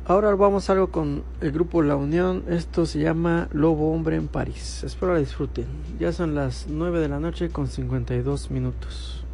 Ahora vamos a algo con el grupo La Unión. Esto se llama Lobo Hombre en París. Espero la disfruten. Ya son las 9 de la noche con 52 minutos.